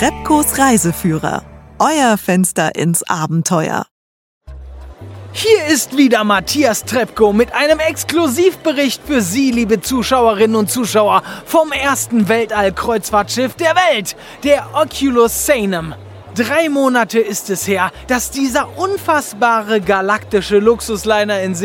Trepkos Reiseführer. Euer Fenster ins Abenteuer. Hier ist wieder Matthias Trepko mit einem Exklusivbericht für Sie, liebe Zuschauerinnen und Zuschauer, vom ersten Weltall-Kreuzfahrtschiff der Welt, der Oculus Seinem. 3 Monate ist es her, dass dieser unfassbare galaktische Luxusliner ins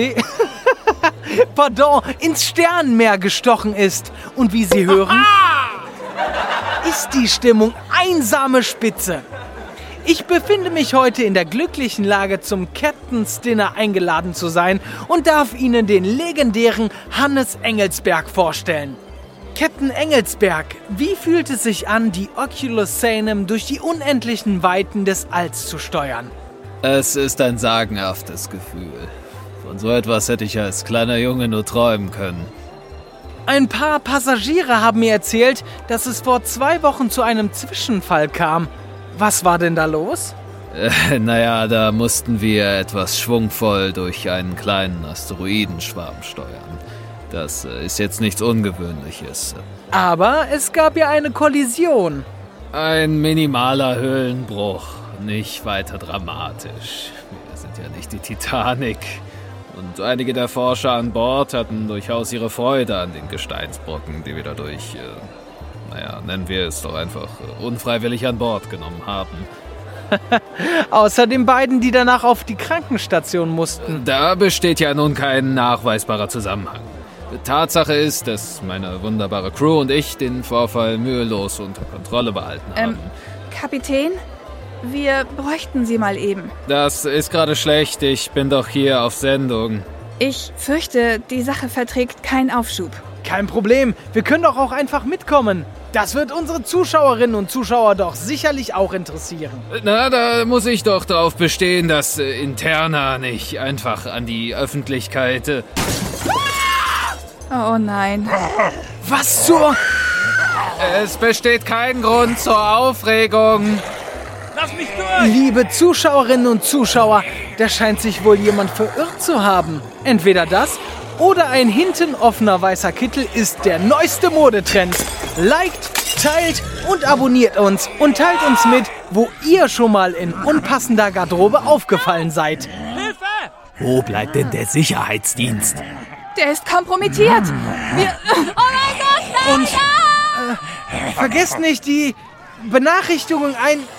Sternenmeer gestochen ist. Und wie Sie hören, ist die Stimmung einsame Spitze. Ich befinde mich heute in der glücklichen Lage, zum Captain's Dinner eingeladen zu sein und darf Ihnen den legendären Hannes Engelsberg vorstellen. Captain Engelsberg, wie fühlt es sich an, die Oculus Seinem durch die unendlichen Weiten des Alls zu steuern? Es ist ein sagenhaftes Gefühl. Von so etwas hätte ich als kleiner Junge nur träumen können. Ein paar Passagiere haben mir erzählt, dass es vor 2 Wochen zu einem Zwischenfall kam. Was war denn da los? Da mussten wir etwas schwungvoll durch einen kleinen Asteroidenschwarm steuern. Das ist jetzt nichts Ungewöhnliches. Aber es gab ja eine Kollision. Ein minimaler Höhlenbruch, nicht weiter dramatisch. Wir sind ja nicht die Titanic. Und einige der Forscher an Bord hatten durchaus ihre Freude an den Gesteinsbrocken, die wir dadurch, nennen wir es doch einfach, unfreiwillig an Bord genommen haben. Außer den beiden, die danach auf die Krankenstation mussten. Da besteht ja nun kein nachweisbarer Zusammenhang. Tatsache ist, dass meine wunderbare Crew und ich den Vorfall mühelos unter Kontrolle behalten haben. Kapitän? Wir bräuchten Sie mal eben. Das ist gerade schlecht, ich bin doch hier auf Sendung. Ich fürchte, die Sache verträgt keinen Aufschub. Kein Problem, wir können doch auch einfach mitkommen. Das wird unsere Zuschauerinnen und Zuschauer doch sicherlich auch interessieren. Na, da muss ich doch darauf bestehen, dass Interna nicht einfach an die Öffentlichkeit... Oh nein. Was zur... Es besteht kein Grund zur Aufregung. Lass mich durch! Liebe Zuschauerinnen und Zuschauer, da scheint sich wohl jemand verirrt zu haben. Entweder das oder ein hinten offener weißer Kittel ist der neueste Modetrend. Liked, teilt und abonniert uns und teilt uns mit, wo ihr schon mal in unpassender Garderobe aufgefallen seid. Hilfe! Wo bleibt denn der Sicherheitsdienst? Der ist kompromittiert. Wir... Oh mein Gott, nein! Und vergesst nicht die Benachrichtigung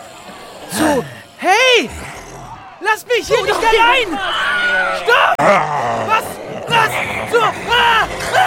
Hey! Lasst mich hier nicht allein! Stopp! Was?